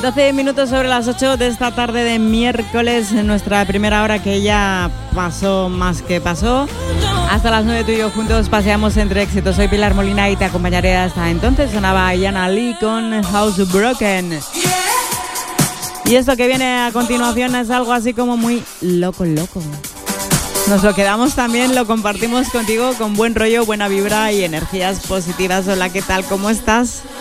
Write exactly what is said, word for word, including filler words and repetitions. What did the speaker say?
doce minutos sobre las ocho de esta tarde de miércoles, en nuestra primera hora que ya pasó más que pasó. Hasta las nueve tú y yo juntos paseamos entre éxitos. Soy Pilar Molina y te acompañaré hasta entonces. Sonaba Yana Lee con House Broken. Y esto que viene a continuación es algo así como muy loco, loco. Nos lo quedamos también, lo compartimos contigo con buen rollo, buena vibra y energías positivas. Hola, ¿qué tal? ¿Cómo estás?